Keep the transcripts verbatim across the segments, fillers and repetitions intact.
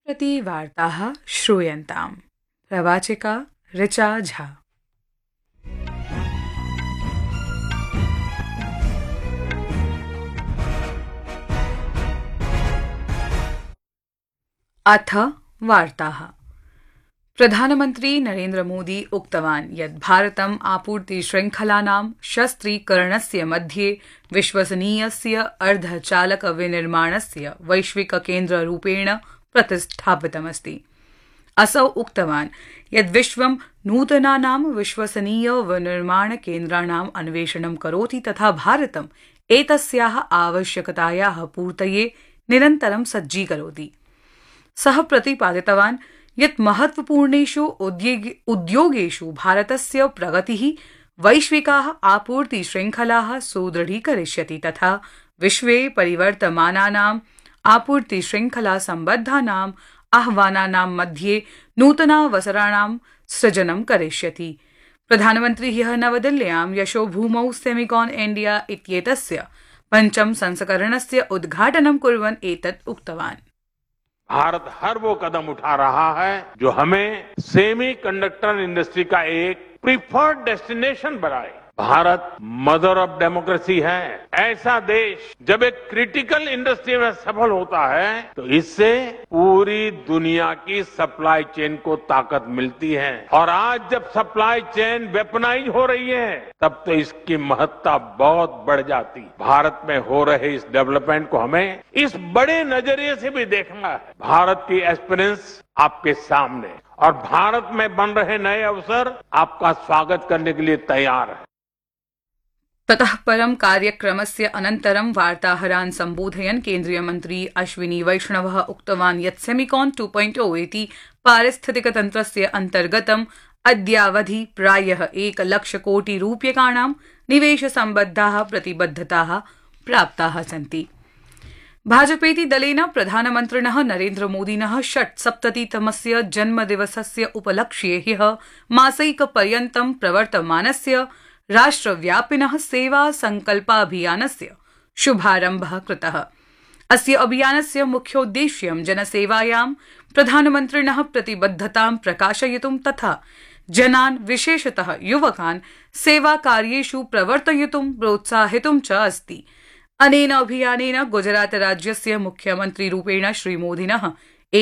प्रति वार्ताः श्रूयन्ताम्। प्रवाचिका ऋचा झा। अथ वार्ताः। प्रधानमन्त्री नरेन्द्र मोदी उक्तवान् यत् भारतम् आपूर्ति श्रृंखलानां शस्त्रीकरणस्य मध्ये विश्वसनीयस्य अर्धचालक विनिर्माणस्य वैश्विक केन्द्ररूपेण प्रतिष्ठापितमस्ति। असौ उक्तवान् यत् विश्वं नूतनानां विश्वसनीय विनिर्माण केन्द्राणाम् अन्वेषणं करोति तथा भारतम् एतस्याः आवश्यकतायाः पूर्तये निरन्तरं सज्जीकरोति। सः प्रतिपादितवान् यत् महत्वपूर्णेषु उद्योगेषु भारतस्य प्रगतिः वैश्विकाः आपूर्ति श्रृंखलाः सुदृढीकरिष्यति तथा विश्वे परिवर्तमानानाम् आपूर्ति श्रृंखला सम्बद्धानाम् आह्वानानां मध्ये नूतनावसराणां सृजनं करिष्यति। प्रधानमन्त्री ह्यः नवदिल्ल्यां यशोभूमौ सेमिकॉन इंडिया इत्येतस्य पञ्चम संस्करणस्य उद्घाटनं कुर्वन् एतत् उक्तवान्। भारत हर वो कदम उठा रहा है जो हमें सेमी कंडक्टर इंडस्ट्री का एक प्रीफर्ड डेस्टिनेशन बनाए। भारत मदर ऑफ डेमोक्रेसी है। ऐसा देश जब एक क्रिटिकल इंडस्ट्री में सफल होता है तो इससे पूरी दुनिया की सप्लाई चेन को ताकत मिलती है। और आज जब सप्लाई चेन वेपनाइज हो रही है तब तो इसकी महत्ता बहुत बढ़ जाती। भारत में हो रहे इस डेवलपमेंट को हमें इस बड़े नजरिए से भी देखना है। भारत की एक्सपीरियंस आपके सामने और भारत में बन रहे नए अवसर आपका स्वागत करने के लिए तैयार है। ततः परं कार्यक्रमस्य अनन्तरं वार्ताहरान् सम्बोधयन् केन्द्रीय मन्त्री अश्विनी वैष्णवः उक्तवान् यत् सेमिकॉन टू पॉइंट ओ इति पारिस्थितिकतन्त्रस्य अन्तर्गतम् अद्यावधि प्रायः एकलक्षकोटि रूप्यकाणां निवेशसम्बद्धाः प्रतिबद्धताः प्राप्ताः सन्ति। भाजपेति दलेन प्रधानमन्त्रिणः नरेन्द्र मोदिनः षट्सप्ततितमस्य जन्मदिवसस्य उपलक्ष्ये ह्यः मासैकपर्यन्तं प्रवर्तमानस्य राष्ट्रव्यापिनः सेवा संकल्पाभियानस्य शुभारम्भः कृतः। अस्य अभियानस्य मुख्योद्देश्यं जनसेवायां प्रधानमन्त्रिणः प्रतिबद्धतां प्रकाशयितुं तथा जनान् विशेषतः युवकान् सेवाकार्येषु प्रवर्तयितुं प्रोत्साहितुं च अस्ति। अनेन अभियानेन गुजरातराज्यस्य मुख्यमन्त्रिरूपेण श्रीमोदिनः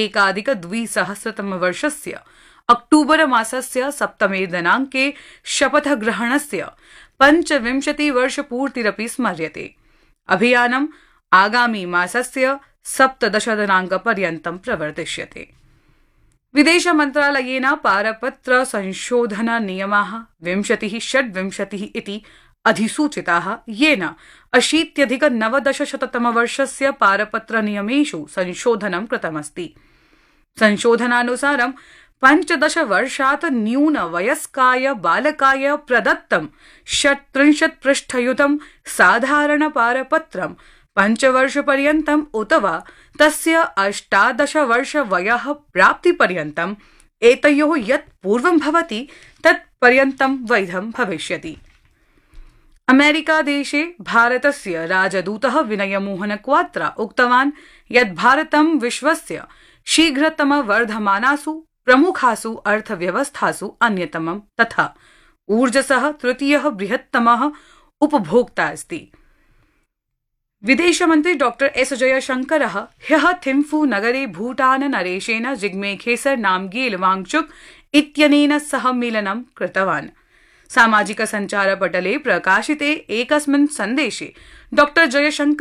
एकाधिकद्विसहस्रतमवर्षस्य अक्टूबर मासस्य सप्तमे दिनाङ्के शपथग्रहणस्य पञ्चविंशतिवर्षपूर्तिरपि स्मर्यते। अभियानम् आगामी मासस्य सप्तदशदिनाङ्कपर्यन्तं प्रवर्तिष्यते। विदेशमन्त्रालयेन पारपत्र संशोधन नियमाः विंशतिः षड्विंशतिः इति अधिसूचिताः येन अशीत्यधिक नवदशशततमवर्षस्य पारपत्र नियमेषु संशोधनं कृतमस्ति। संशोधनानुसारं पञ्चदश वर्षात् न्यूनवयस्काय बालकाय प्रदत्तं षट्त्रिंशत् पृष्ठयुतं साधारण पारपत्रं पञ्चवर्षपर्यन्तम् उत वा तस्य अष्टादश वर्षवयः प्राप्तिपर्यन्तम् एतयोः यत् पूर्वं भवति तत् पर्यन्तं वैधं भविष्यति। अमेरिकादेशे भारतस्य राजदूतः विनयमोहन क्वात्रा उक्तवान् यत् भारतं विश्वस्य शीघ्रतमवर्धमानासु प्रमुखासु अर्थव्यवस्थासु अन्यतमं तथा ऊर्जसः तृतीयः बृहत्तमः उपभोक्ता अस्ति। विदेशमन्त्री डॉक्टर एस जयशंकरः ह्यः थिम्फू नगरे भूटान नरेशेन जिग्मे खेसर नामग्येल वांगचुक इत्यनेन सह मेलनं कृतवान्। सामाजिक सञ्चारपटले प्रकाशिते एकस्मिन् सन्देशे डॉक्टर जयशंकर